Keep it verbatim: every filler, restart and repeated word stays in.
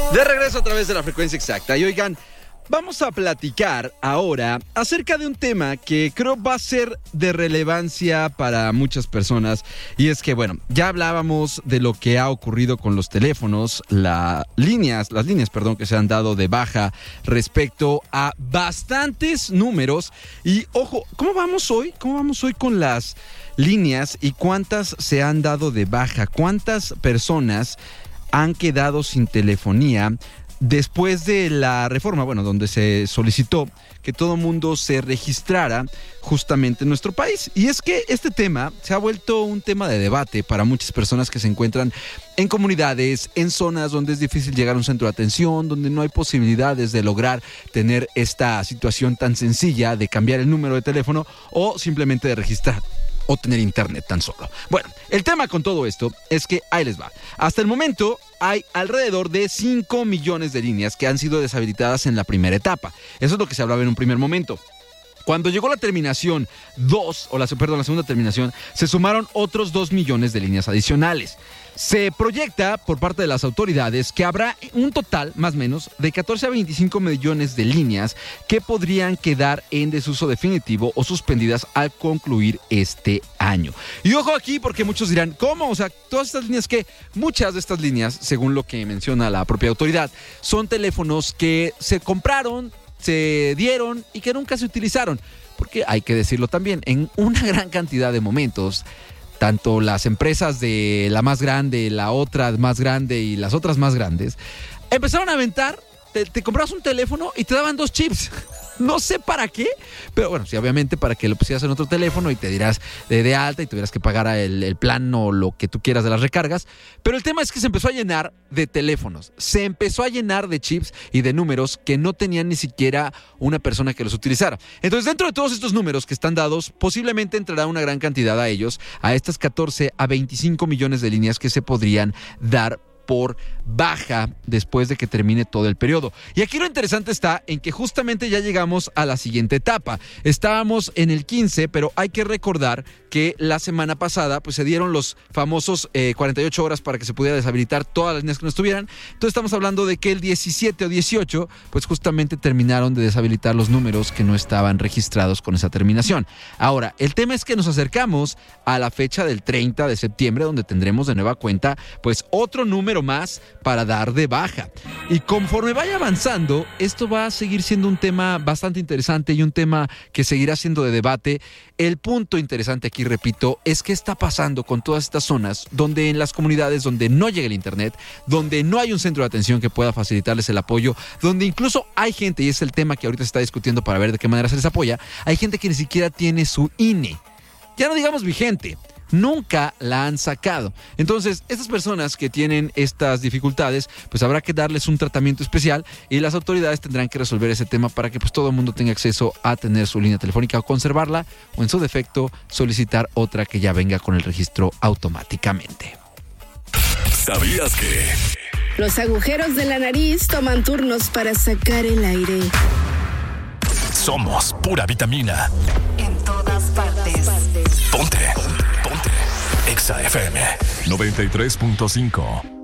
De regreso a través de la frecuencia exacta. Y oigan, vamos a platicar ahora acerca de un tema que creo va a ser de relevancia para muchas personas. Y es que, bueno, ya hablábamos de lo que ha ocurrido con los teléfonos, las líneas, las líneas, perdón, que se han dado de baja respecto a bastantes números. Y ojo, ¿cómo vamos hoy? ¿Cómo vamos hoy con las líneas y cuántas se han dado de baja? ¿Cuántas personas han quedado sin telefonía después de la reforma, bueno, donde se solicitó que todo mundo se registrara justamente en nuestro país? Y es que este tema se ha vuelto un tema de debate para muchas personas que se encuentran en comunidades, en zonas donde es difícil llegar a un centro de atención, donde no hay posibilidades de lograr tener esta situación tan sencilla de cambiar el número de teléfono o simplemente de registrar o tener internet tan solo. Bueno, el tema con todo esto es que ahí les va. Hasta el momento hay alrededor de cinco millones de líneas que han sido deshabilitadas en la primera etapa. Eso es lo que se hablaba en un primer momento. Cuando llegó la terminación dos, o la, perdón, la segunda terminación, se sumaron otros dos millones de líneas adicionales. Se proyecta por parte de las autoridades que habrá un total, más o menos, de catorce a veinticinco millones de líneas que podrían quedar en desuso definitivo o suspendidas al concluir este año. Y ojo aquí, porque muchos dirán, ¿cómo? O sea, todas estas líneas que, muchas de estas líneas, según lo que menciona la propia autoridad, son teléfonos que se compraron, se dieron y que nunca se utilizaron. Porque hay que decirlo también, en una gran cantidad de momentos, tanto las empresas de la más grande, la otra más grande y las otras más grandes, empezaron a aventar, te, te comprabas un teléfono y te daban dos chips. No sé para qué, pero bueno, sí, obviamente para que lo pusieras en otro teléfono y te dirás de, de alta y tuvieras que pagar el, el plan o lo que tú quieras de las recargas. Pero el tema es que se empezó a llenar de teléfonos, se empezó a llenar de chips y de números que no tenían ni siquiera una persona que los utilizara. Entonces, dentro de todos estos números que están dados, posiblemente entrará una gran cantidad a ellos, a estas catorce a veinticinco millones de líneas que se podrían dar por baja después de que termine todo el periodo. Y aquí lo interesante está en que justamente ya llegamos a la siguiente etapa. Estábamos en el quince, pero hay que recordar que la semana pasada pues se dieron los famosos eh, cuarenta y ocho horas para que se pudiera deshabilitar todas las líneas que no estuvieran. Entonces estamos hablando de que el diecisiete o dieciocho pues justamente terminaron de deshabilitar los números que no estaban registrados con esa terminación. Ahora, el tema es que nos acercamos a la fecha del treinta de septiembre, donde tendremos de nueva cuenta pues otro número más para dar de baja. Y conforme vaya avanzando, esto va a seguir siendo un tema bastante interesante y un tema que seguirá siendo de debate. El punto interesante aquí, repito, es qué está pasando con todas estas zonas donde en las comunidades donde no llega el internet, donde no hay un centro de atención que pueda facilitarles el apoyo, donde incluso hay gente, y es el tema que ahorita se está discutiendo para ver de qué manera se les apoya, hay gente que ni siquiera tiene su I N E. Ya no digamos vigente. Nunca la han sacado. Entonces, estas personas que tienen estas dificultades, pues habrá que darles un tratamiento especial y las autoridades tendrán que resolver ese tema para que pues todo el mundo tenga acceso a tener su línea telefónica o conservarla o en su defecto solicitar otra que ya venga con el registro automáticamente. ¿Sabías que los agujeros de la nariz toman turnos para sacar el aire? Somos pura vitamina. En todas partes. Ponte. Ponte. Exa F M noventa y tres punto cinco.